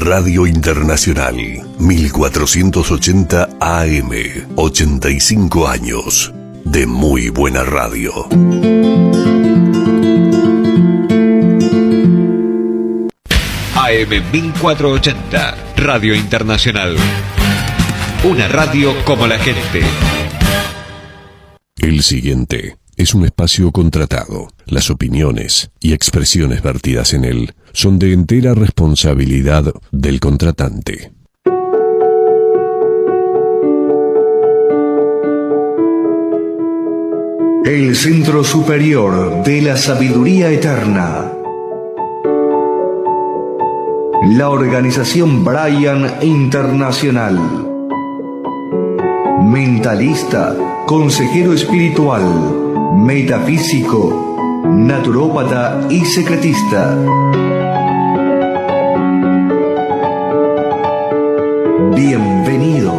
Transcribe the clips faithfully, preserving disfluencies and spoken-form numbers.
Radio Internacional, mil cuatrocientos ochenta A M, ochenta y cinco años de muy buena radio. A M mil cuatrocientos ochenta, Radio Internacional. Una radio como la gente. El siguiente es un espacio contratado. Las opiniones y expresiones vertidas en él son de entera responsabilidad del contratante. El Centro Superior de la Sabiduría Eterna. La organización Brian Internacional. Mentalista, consejero espiritual, metafísico, naturópata y secretista. Bienvenidos.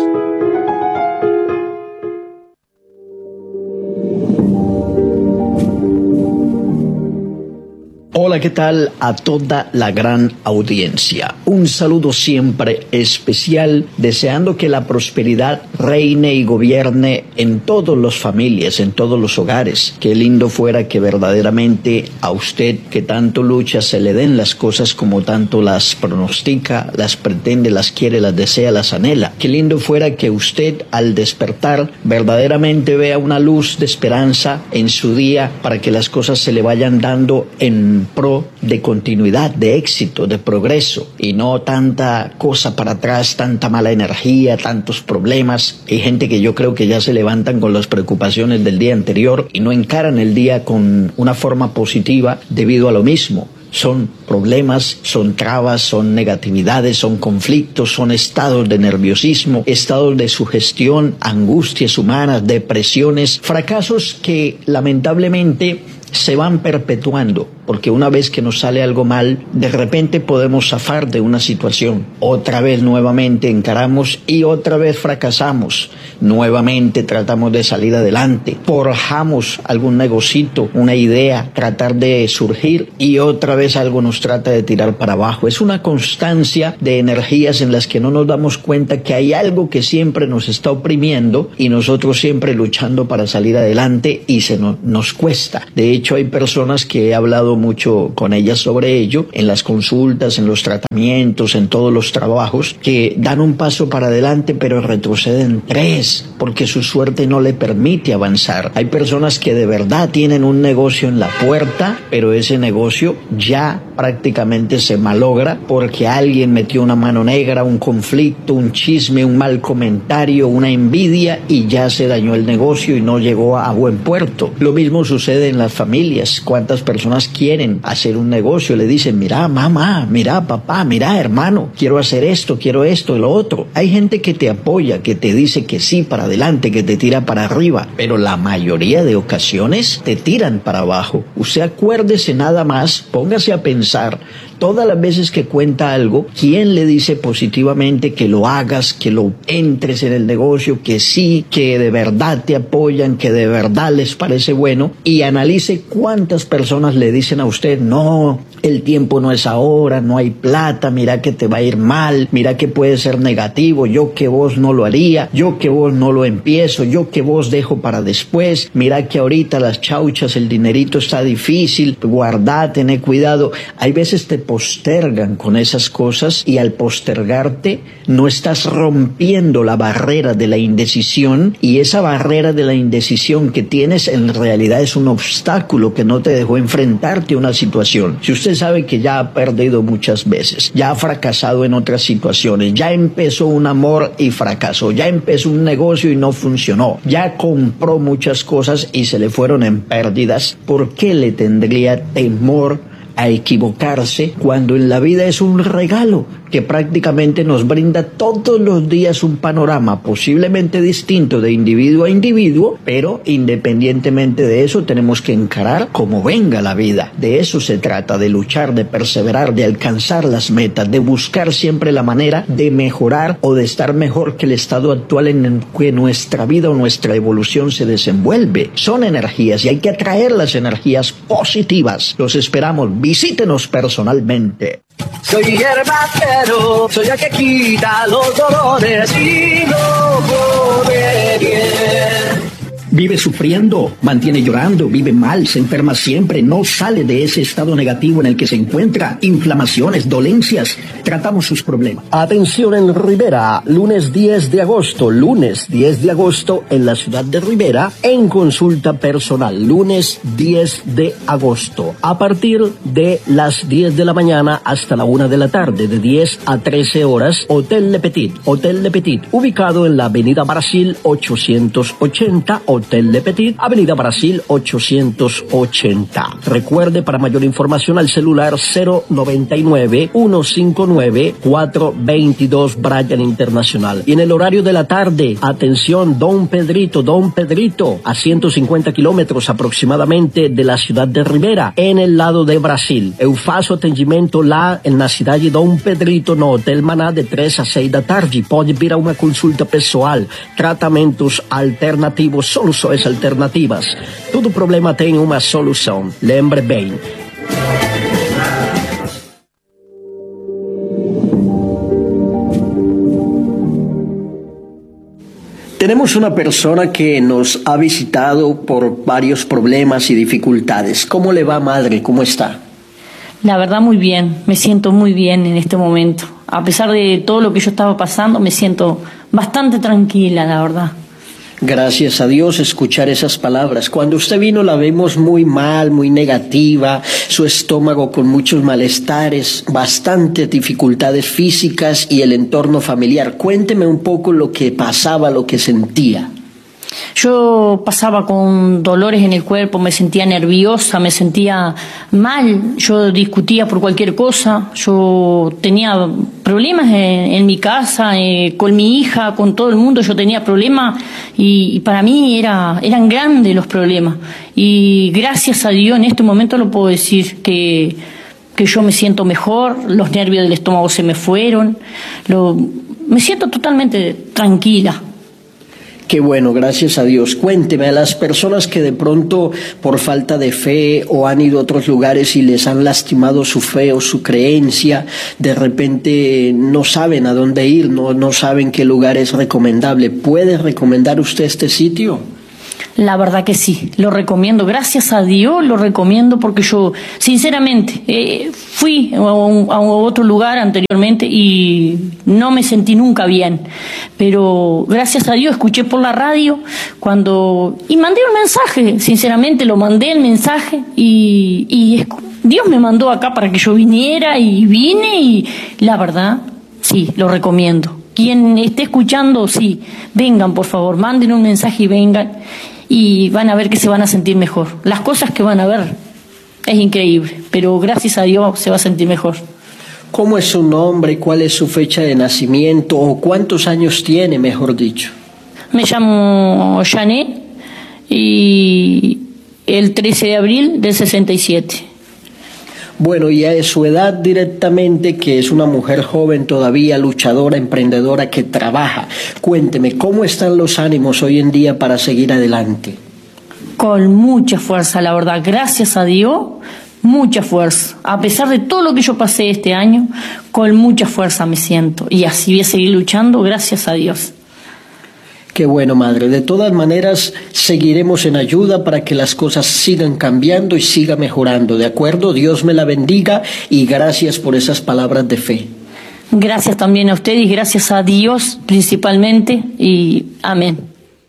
Hola, ¿qué tal a toda la gran audiencia? Un saludo siempre especial, deseando que la prosperidad reine y gobierne en todas las familias, en todos los hogares. Qué lindo fuera que verdaderamente a usted, que tanto lucha, se le den las cosas como tanto las pronostica, las pretende, las quiere, las desea, las anhela. Qué lindo fuera que usted, al despertar, verdaderamente vea una luz de esperanza en su día para que las cosas se le vayan dando en pro de continuidad, de éxito, de progreso, y no tanta cosa para atrás, tanta mala energía, tantos problemas. Hay gente que yo creo que ya se levantan con las preocupaciones del día anterior y no encaran el día con una forma positiva debido a lo mismo. Son problemas, son trabas, son negatividades, son conflictos, son estados de nerviosismo, estados de sugestión, angustias humanas, depresiones, fracasos que lamentablemente se van perpetuando, porque una vez que nos sale algo mal, de repente podemos zafar de una situación. Otra vez nuevamente encaramos y otra vez fracasamos. Nuevamente tratamos de salir adelante. Forjamos algún negocito, una idea, tratar de surgir y otra vez algo nos trata de tirar para abajo. Es una constancia de energías en las que no nos damos cuenta que hay algo que siempre nos está oprimiendo y nosotros siempre luchando para salir adelante y se no, nos cuesta. De hecho, hay personas que he hablado mucho con ellas sobre ello, en las consultas, en los tratamientos, en todos los trabajos, que dan un paso para adelante pero retroceden tres, porque su suerte no le permite avanzar. Hay personas que de verdad tienen un negocio en la puerta, pero ese negocio ya prácticamente se malogra porque alguien metió una mano negra, un conflicto, un chisme, un mal comentario, una envidia, y ya se dañó el negocio y no llegó a buen puerto. Lo mismo sucede en las familias. ¿Cuántas personas quieren hacer un negocio? Le dicen, mira mamá, mira papá, mira hermano, quiero hacer esto, quiero esto y lo otro. Hay gente que te apoya, que te dice que sí para adelante, que te tira para arriba, pero la mayoría de ocasiones te tiran para abajo. Usted acuérdese nada más, póngase a pensar todas las veces que cuenta algo, ¿quién le dice positivamente que lo hagas, que lo entres en el negocio, que sí, que de verdad te apoyan, que de verdad les parece bueno? Y analice cuántas personas le dicen a usted, no, el tiempo no es ahora, no hay plata, mira que te va a ir mal, mira que puede ser negativo, yo que vos no lo haría, yo que vos no lo empiezo, yo que vos dejo para después, mira que ahorita las chauchas, el dinerito está difícil, guardá, tené cuidado. Hay veces te postergan con esas cosas y al postergarte no estás rompiendo la barrera de la indecisión, y esa barrera de la indecisión que tienes en realidad es un obstáculo que no te dejó enfrentarte a una situación. Si usted sabe que ya ha perdido muchas veces, ya ha fracasado en otras situaciones, ya empezó un amor y fracasó, ya empezó un negocio y no funcionó, ya compró muchas cosas y se le fueron en pérdidas, ¿por qué le tendría temor a equivocarse cuando en la vida es un regalo que prácticamente nos brinda todos los días un panorama posiblemente distinto de individuo a individuo, pero independientemente de eso tenemos que encarar como venga la vida? De eso se trata, de luchar, de perseverar, de alcanzar las metas, de buscar siempre la manera de mejorar o de estar mejor que el estado actual en el que nuestra vida o nuestra evolución se desenvuelve. Son energías y hay que atraer las energías positivas. Los esperamos, visítenos personalmente. Soy hierbatero, soy el que quita los dolores y no come bien. Vive sufriendo, mantiene llorando, vive mal, se enferma siempre, no sale de ese estado negativo en el que se encuentra, inflamaciones, dolencias. Tratamos sus problemas. Atención en Rivera, lunes diez de agosto, lunes diez de agosto en la ciudad de Rivera, en consulta personal, lunes diez de agosto, a partir de las diez de la mañana hasta la una de la tarde, de diez a trece horas, Hotel Le Petit, Hotel Le Petit, ubicado en la avenida Brasil ochocientos ochenta, Hotel Le Petit, avenida Brasil ochocientos ochenta. Recuerde, para mayor información al celular cero noventa y nueve, ciento cincuenta y nueve, cuatrocientos veintidós Bryan Internacional. Y en el horario de la tarde, atención, Don Pedrito, Don Pedrito, a ciento cincuenta kilómetros aproximadamente de la ciudad de Rivera, en el lado de Brasil. Eu faço atendimento lá na cidade de Dom Pedrito, no Hotel Maná, de três a seis da tarde. Pode vir a uma consulta pessoal, tratamentos alternativos, soluções alternativas. Todo problema tem uma solução. Lembre bem. Tenemos una persona que nos ha visitado por varios problemas y dificultades. ¿Cómo le va, madre? ¿Cómo está? La verdad, muy bien. Me siento muy bien en este momento. A pesar de todo lo que yo estaba pasando, me siento bastante tranquila, la verdad. Gracias a Dios escuchar esas palabras. Cuando usted vino la vemos muy mal, muy negativa, su estómago con muchos malestares, bastantes dificultades físicas y el entorno familiar. Cuénteme un poco lo que pasaba, lo que sentía. Yo pasaba con dolores en el cuerpo, me sentía nerviosa, me sentía mal, yo discutía por cualquier cosa, yo tenía problemas en, en mi casa, eh, con mi hija, con todo el mundo, yo tenía problemas y, y para mí era, eran grandes los problemas. Y gracias a Dios en este momento lo puedo decir que, que yo me siento mejor, los nervios del estómago se me fueron, lo, me siento totalmente tranquila. Qué bueno, gracias a Dios. Cuénteme, a las personas que de pronto por falta de fe o han ido a otros lugares y les han lastimado su fe o su creencia, de repente no saben a dónde ir, no, no saben qué lugar es recomendable. ¿Puede recomendar usted este sitio? La verdad que sí, lo recomiendo, gracias a Dios lo recomiendo porque yo, sinceramente, eh, fui a, un, a otro lugar anteriormente y no me sentí nunca bien, pero gracias a Dios escuché por la radio cuando y mandé un mensaje, sinceramente lo mandé el mensaje y, y Dios me mandó acá para que yo viniera y vine y la verdad, sí, lo recomiendo. Quien esté escuchando, sí, vengan por favor, manden un mensaje y vengan y van a ver que se van a sentir mejor. Las cosas que van a ver es increíble, pero gracias a Dios se va a sentir mejor. ¿Cómo es su nombre? ¿Cuál es su fecha de nacimiento? ¿O cuántos años tiene, mejor dicho? Me llamo Janet y el trece de abril del sesenta y siete. Bueno, y a su edad directamente, que es una mujer joven todavía, luchadora, emprendedora, que trabaja. Cuénteme, ¿cómo están los ánimos hoy en día para seguir adelante? Con mucha fuerza, la verdad, gracias a Dios, mucha fuerza. A pesar de todo lo que yo pasé este año, con mucha fuerza me siento. Y así voy a seguir luchando, gracias a Dios. Qué bueno, madre. De todas maneras, seguiremos en ayuda para que las cosas sigan cambiando y siga mejorando, ¿de acuerdo? Dios me la bendiga y gracias por esas palabras de fe. Gracias también a usted y gracias a Dios principalmente y amén.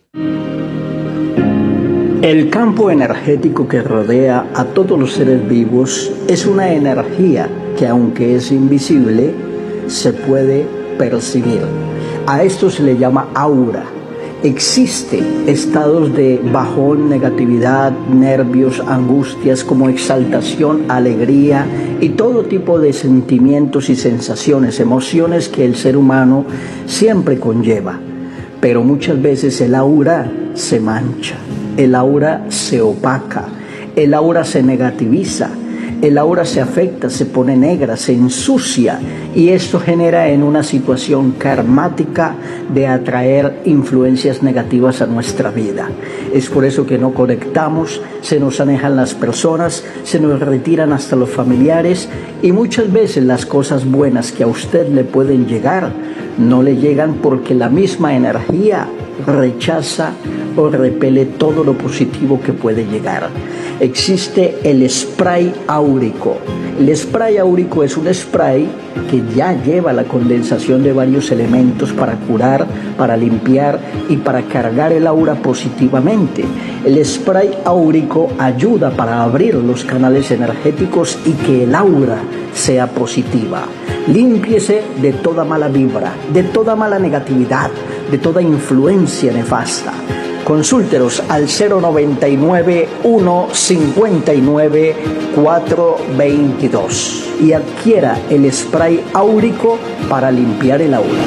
El campo energético que rodea a todos los seres vivos es una energía que, aunque es invisible, se puede percibir. A esto se le llama aura. Existen estados de bajón, negatividad, nervios, angustias, como exaltación, alegría y todo tipo de sentimientos y sensaciones, emociones que el ser humano siempre conlleva. Pero muchas veces el aura se mancha, el aura se opaca, el aura se negativiza, el aura se afecta, se pone negra, se ensucia y esto genera en una situación karmática de atraer influencias negativas a nuestra vida. Es por eso que no conectamos, se nos alejan las personas, se nos retiran hasta los familiares y muchas veces las cosas buenas que a usted le pueden llegar no le llegan porque la misma energía rechaza o repele todo lo positivo que puede llegar. Existe el spray áurico. El spray áurico es un spray que ya lleva la condensación de varios elementos para curar, para limpiar y para cargar el aura positivamente. El spray áurico ayuda para abrir los canales energéticos y que el aura sea positiva. Límpiese de toda mala vibra, de toda mala negatividad, de toda influencia nefasta. Consúltenos al cero noventa y nueve, uno cincuenta y nueve, cuatro veintidós y adquiera el spray áurico para limpiar el aura.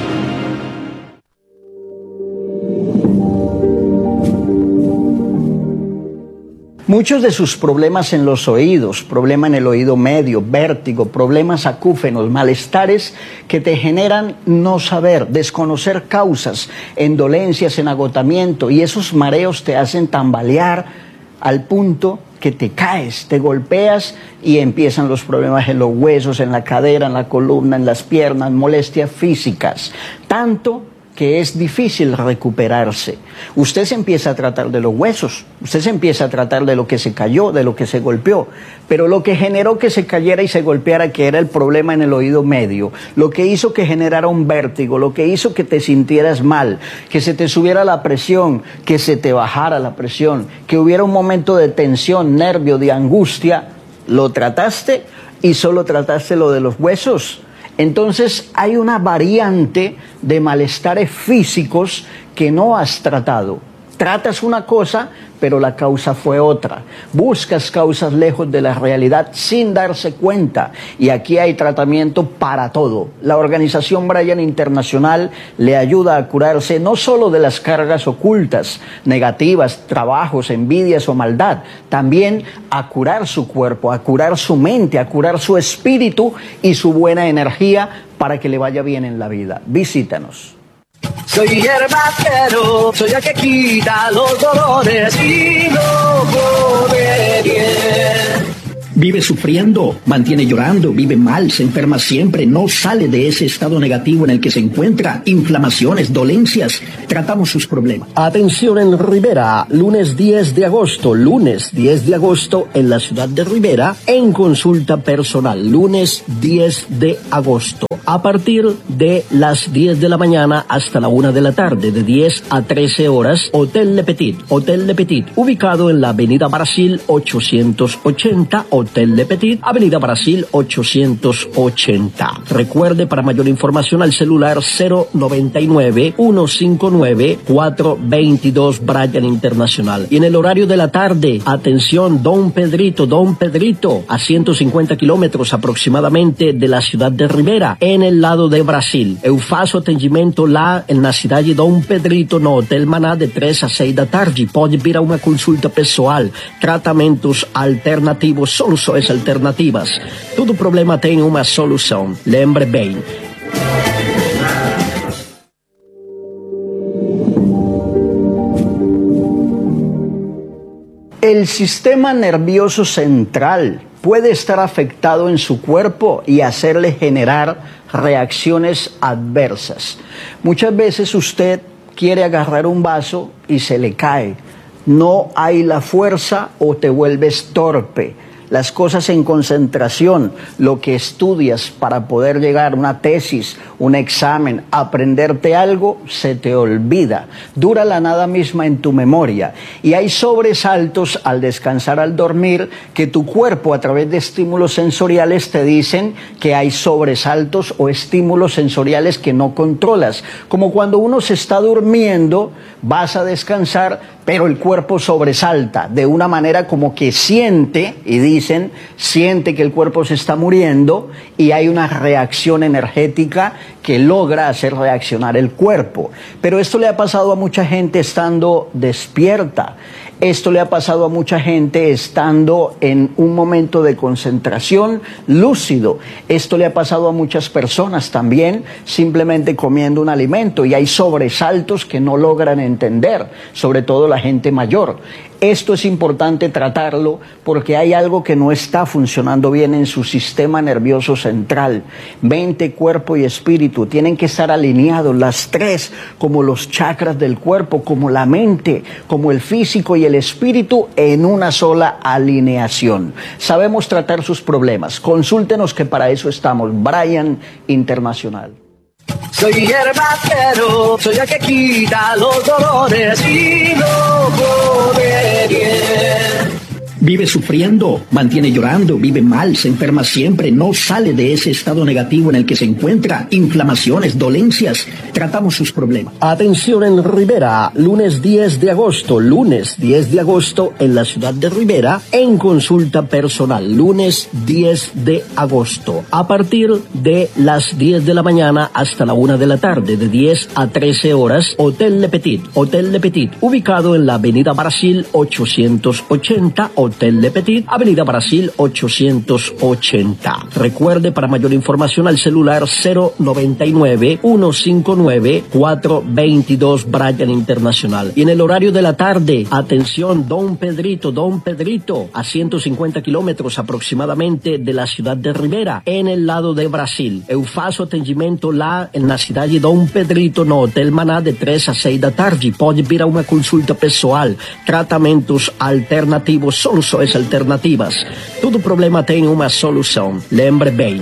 Muchos de sus problemas en los oídos, problema en el oído medio, vértigo, problemas acúfenos, malestares que te generan no saber, desconocer causas, en dolencias, en agotamiento, y esos mareos te hacen tambalear al punto que te caes, te golpeas y empiezan los problemas en los huesos, en la cadera, en la columna, en las piernas, molestias físicas, tanto que es difícil recuperarse. Usted se empieza a tratar de los huesos, usted se empieza a tratar de lo que se cayó, de lo que se golpeó, pero lo que generó que se cayera y se golpeara, que era el problema en el oído medio, lo que hizo que generara un vértigo, lo que hizo que te sintieras mal, que se te subiera la presión, que se te bajara la presión, que hubiera un momento de tensión, nervio, de angustia, lo trataste y solo trataste lo de los huesos. Entonces hay una variante de malestares físicos que no has tratado. Tratas una cosa, pero la causa fue otra. Buscas causas lejos de la realidad sin darse cuenta. Y aquí hay tratamiento para todo. La organización Brian Internacional le ayuda a curarse no solo de las cargas ocultas, negativas, trabajos, envidias o maldad, también a curar su cuerpo, a curar su mente, a curar su espíritu y su buena energía para que le vaya bien en la vida. Visítanos. Soy herbatero, soy el que quita los dolores y lo pone bien. Vive sufriendo, mantiene llorando, vive mal, se enferma siempre, no sale de ese estado negativo en el que se encuentra, inflamaciones, dolencias, tratamos sus problemas. Atención en Rivera, lunes diez de agosto, lunes diez de agosto en la ciudad de Rivera, en consulta personal, lunes diez de agosto, a partir de las diez de la mañana hasta la una de la tarde, de diez a trece horas, Hotel Le Petit, Hotel Le Petit, ubicado en la avenida Brasil ochocientos ochenta, Hotel Le Petit, avenida Brasil ochocientos ochenta. Recuerde, para mayor información al celular cero noventa y nueve, uno cincuenta y nueve, cuatro veintidós Brian Internacional. Y en el horario de la tarde, atención, Don Pedrito, Don Pedrito, a ciento cincuenta kilómetros aproximadamente de la ciudad de Rivera, en el lado de Brasil. Eu faço atendimento lá na cidade de Dom Pedrito, no Hotel Maná, de três a seis da tarde. Pode vir a uma consulta pessoal, tratamentos alternativos, soluções alternativas. Todo problema tem uma solução. Lembre bem. El sistema nervioso central puede estar afectado en su cuerpo y hacerle generar reacciones adversas. Muchas veces usted quiere agarrar un vaso y se le cae. No hay la fuerza o te vuelves torpe. Las cosas en concentración, lo que estudias para poder llegar a una tesis, un examen, aprenderte algo, se te olvida. Dura la nada misma en tu memoria. Y hay sobresaltos al descansar, al dormir, que tu cuerpo a través de estímulos sensoriales te dicen que hay sobresaltos o estímulos sensoriales que no controlas. Como cuando uno se está durmiendo, vas a descansar, pero el cuerpo sobresalta de una manera como que siente, y dicen, siente que el cuerpo se está muriendo y hay una reacción energética que logra hacer reaccionar el cuerpo. Pero esto le ha pasado a mucha gente estando despierta. Esto le ha pasado a mucha gente estando en un momento de concentración lúcido. Esto le ha pasado a muchas personas también simplemente comiendo un alimento, y hay sobresaltos que no logran entender, sobre todo la gente mayor. Esto es importante tratarlo porque hay algo que no está funcionando bien en su sistema nervioso central. Mente, cuerpo y espíritu tienen que estar alineados, las tres, como los chakras del cuerpo, como la mente, como el físico y el espíritu, en una sola alineación. Sabemos tratar sus problemas. Consúltenos, que para eso estamos. Brian Internacional. Soy hierbacero, soy el que quita los dolores y no come bien. Vive sufriendo, mantiene llorando, vive mal, se enferma siempre, no sale de ese estado negativo en el que se encuentra, inflamaciones, dolencias. Tratamos sus problemas. Atención en Rivera, lunes diez de agosto, lunes diez de agosto en la ciudad de Rivera, en consulta personal, lunes diez de agosto, a partir de las diez de la mañana hasta la una de la tarde, de diez a trece horas, Hotel Le Petit, Hotel Le Petit, ubicado en la avenida Brasil ochocientos ochenta, Hotel Le Petit, avenida Brasil ochocientos ochenta. Recuerde, para mayor información, al celular cero noventa y nueve, ciento cincuenta y nueve, cuatrocientos veintidós, Brian Internacional. Y en el horario de la tarde, atención, Don Pedrito, Don Pedrito, a ciento cincuenta kilómetros aproximadamente de la ciudad de Rivera, en el lado de Brasil. Eu faço atendimento lá na cidade de Dom Pedrito, no Hotel Maná, de três a seis da tarde. Pode vir a uma consulta pessoal, tratamentos alternativos, soluções alternativas. Todo problema tem uma solução. Lembre bem.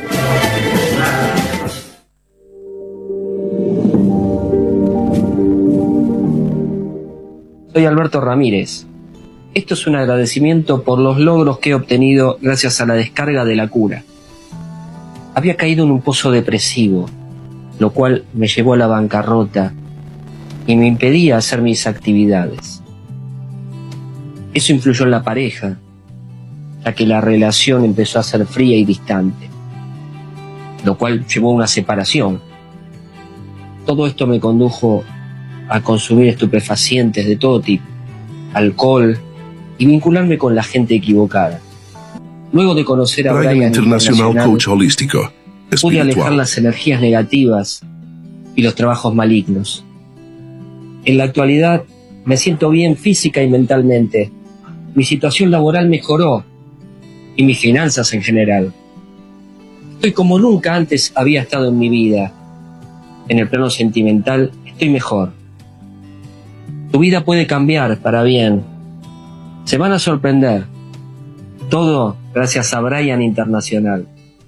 Soy Alberto Ramírez. Esto es un agradecimiento por los logros que he obtenido gracias a la descarga de la cura. Había caído en un pozo depresivo, lo cual me llevó a la bancarrota y me impedía hacer mis actividades. Eso influyó en la pareja, ya que la relación empezó a ser fría y distante, lo cual llevó a una separación. Todo esto me condujo a consumir estupefacientes de todo tipo, alcohol y vincularme con la gente equivocada. Luego de conocer a Brian Brian Internacional, Internacional, coach holístico, pude alejar espiritual. las energías negativas y los trabajos malignos. En la actualidad me siento bien física y mentalmente. Mi situación laboral mejoró y mis finanzas en general. Estoy como nunca antes había estado en mi vida. En el plano sentimental estoy mejor. Tu vida puede cambiar para bien. Se van a sorprender. Todo gracias a Brian Internacional.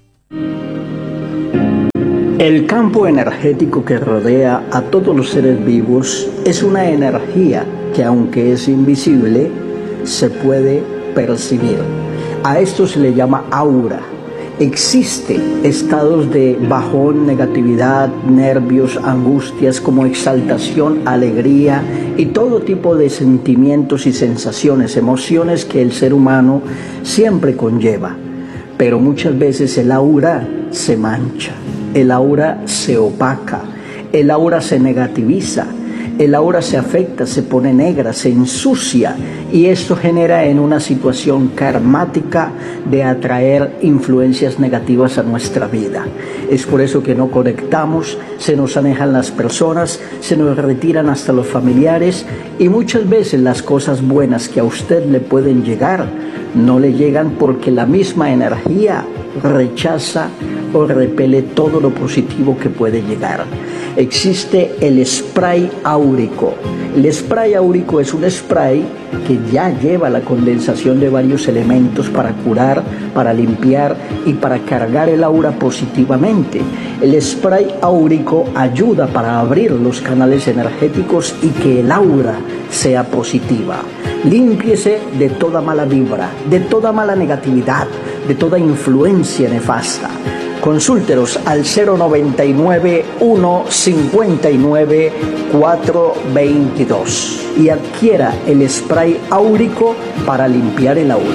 El campo energético que rodea a todos los seres vivos es una energía que, aunque es invisible, se puede percibir. A esto se le llama aura. Existen estados de bajón, negatividad, nervios, angustias, como exaltación, alegría y todo tipo de sentimientos y sensaciones, emociones que el ser humano siempre conlleva. Pero muchas veces el aura se mancha, el aura se opaca, el aura se negativiza, el aura se afecta, se pone negra, se ensucia, y esto genera en una situación karmática de atraer influencias negativas a nuestra vida. Es por eso que no conectamos, se nos alejan las personas, se nos retiran hasta los familiares, y muchas veces las cosas buenas que a usted le pueden llegar no le llegan porque la misma energía rechaza o repele todo lo positivo que puede llegar. Existe el spray áurico. El spray áurico es un spray que ya lleva la condensación de varios elementos para curar, para limpiar y para cargar el aura positivamente. El spray áurico ayuda para abrir los canales energéticos y que el aura sea positiva. Límpiese de toda mala vibra, de toda mala negatividad, de toda influencia nefasta. Consúltenos al cero noventa y nueve, ciento cincuenta y nueve, cuatrocientos veintidós y adquiera el spray áurico para limpiar el aura.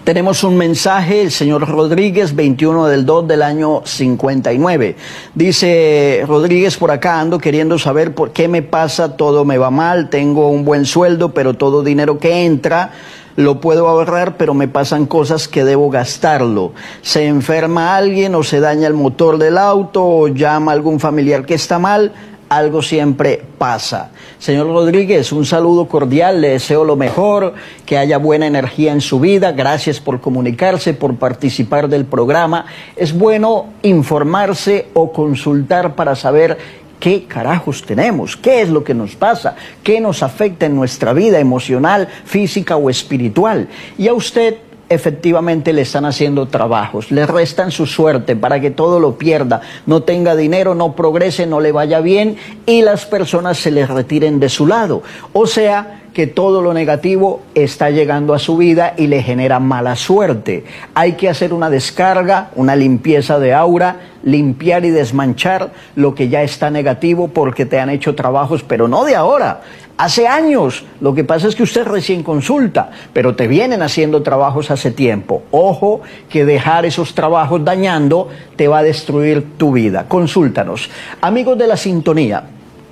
Tenemos un mensaje, el señor Rodríguez, veintiuno del dos del año cincuenta y nueve. Dice Rodríguez, por acá ando queriendo saber por qué me pasa, todo me va mal, tengo un buen sueldo, pero todo dinero que entra lo puedo ahorrar, pero me pasan cosas que debo gastarlo. Se enferma alguien o se daña el motor del auto o llama a algún familiar que está mal. Algo siempre pasa. Señor Rodríguez, un saludo cordial, le deseo lo mejor, que haya buena energía en su vida. Gracias por comunicarse, por participar del programa. Es bueno informarse o consultar para saber qué carajos tenemos, qué es lo que nos pasa, qué nos afecta en nuestra vida emocional, física o espiritual. Y a usted efectivamente le están haciendo trabajos, le restan su suerte para que todo lo pierda, no tenga dinero, no progrese, no le vaya bien y las personas se le retiren de su lado. O sea, que todo lo negativo está llegando a su vida y le genera mala suerte. Hay que hacer una descarga, una limpieza de aura, limpiar y desmanchar lo que ya está negativo porque te han hecho trabajos, pero no de ahora. Hace años, lo que pasa es que usted recién consulta, pero te vienen haciendo trabajos hace tiempo. Ojo, que dejar esos trabajos dañando te va a destruir tu vida. Consúltanos. Amigos de la sintonía,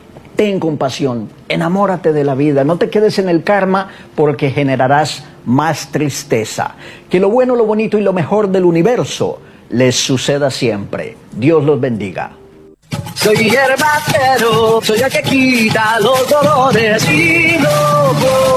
ten compasión, enamórate de la vida, no te quedes en el karma porque generarás más tristeza. Que lo bueno, lo bonito y lo mejor del universo les suceda siempre. Dios los bendiga. Soy hierbacero, soy el que quita los dolores y no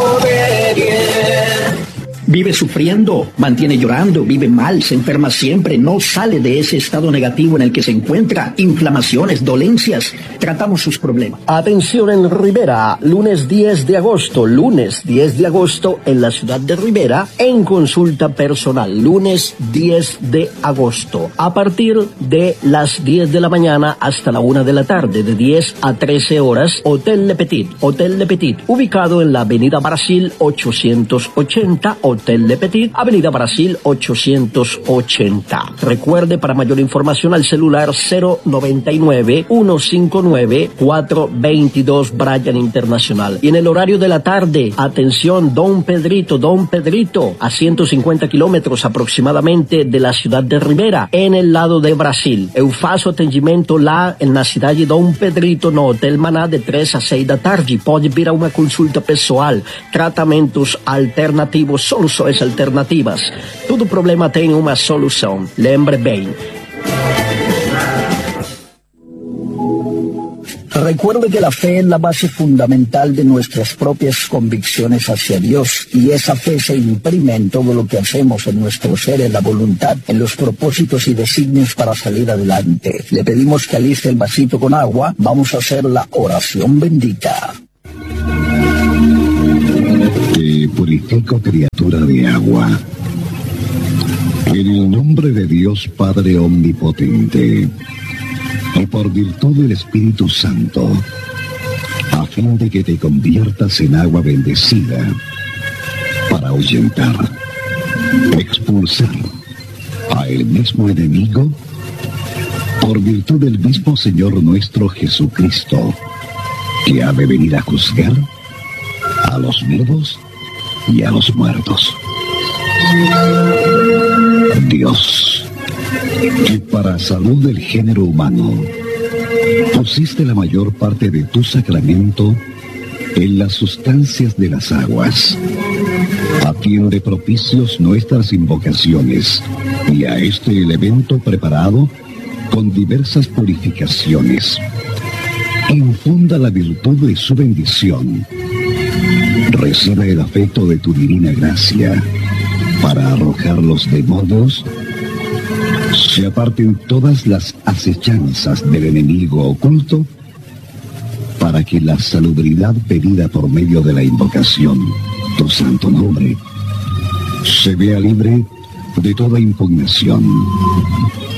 pone bien. Vive sufriendo, mantiene llorando, vive mal, se enferma siempre, no sale de ese estado negativo en el que se encuentra, inflamaciones, dolencias, tratamos sus problemas. Atención en Rivera, lunes diez de agosto, lunes diez de agosto en la ciudad de Rivera, en consulta personal, lunes diez de agosto, a partir de las diez de la mañana hasta la una de la tarde, de diez a trece horas, Hotel Le Petit, Hotel Le Petit, ubicado en la avenida Brasil ochocientos ochenta, Hotel Le Petit, Avenida Brasil ochocientos ochenta. Recuerde, para mayor información al celular cero noventa y nueve, ciento cincuenta y nueve, cuatrocientos veintidós Bryan Internacional. Y en el horario de la tarde, atención, Don Pedrito, Don Pedrito, a ciento cincuenta kilómetros aproximadamente de la ciudad de Rivera, en el lado de Brasil. Eu faço atendimento lá na cidade de Dom Pedrito, no Hotel Maná, de três a seis da tarde. Pode vir a uma consulta pessoal, tratamentos alternativos, soluções alternativas. Todo problema tem uma solução. Lembre bem. Recuerde que la fe es la base fundamental de nuestras propias convicciones hacia Dios, y esa fe se imprime en todo lo que hacemos, en nuestro ser, en la voluntad, en los propósitos y designios para salir adelante. Le pedimos que aliste el vasito con agua. Vamos a hacer la oración bendita. Te purifico, criatura de agua, en el nombre de Dios Padre Omnipotente, y por virtud del Espíritu Santo, a fin de que te conviertas en agua bendecida, para ahuyentar, expulsar a el mismo enemigo, por virtud del mismo Señor nuestro Jesucristo, que ha de venir a juzgar a los vivos y a los muertos. Dios, que para salud del género humano pusiste la mayor parte de tu sacramento en las sustancias de las aguas, atiende propicios nuestras invocaciones y a este elemento preparado con diversas purificaciones. Infunda la virtud de su bendición. Recibe el afecto de tu divina gracia para arrojar los demonios, se aparten todas las acechanzas del enemigo oculto, para que la salubridad pedida por medio de la invocación, tu santo nombre, se vea libre de toda impugnación.